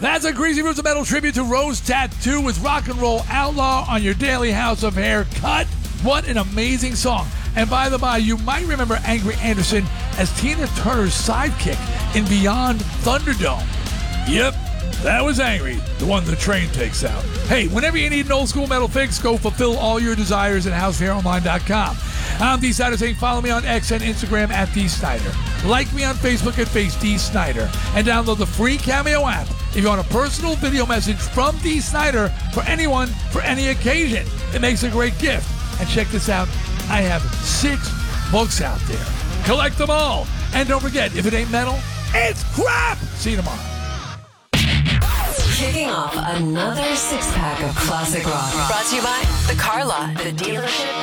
That's a Greasy Roots of Metal tribute to Rose Tattoo with Rock and Roll Outlaw on your daily House of Hair cut. What an amazing song. And by the by, you might remember Angry Anderson as Tina Turner's sidekick in Beyond Thunderdome. Yep, that was Angry, the one the train takes out. Hey, whenever you need an old school metal fix, go fulfill all your desires at houseofhaironline.com. I'm Dee Snider saying follow me on X and Instagram at Dee Snider. Like me on Facebook at Face Dee Snider. And download the free Cameo app if you want a personal video message from Dee Snider for anyone, for any occasion. It makes a great gift. And check this out, I have 6 books out there. Collect them all. And don't forget, if it ain't metal, it's crap! See you tomorrow. Kicking off another 6-pack of classic rock. Brought to you by The Car Lot, the dealership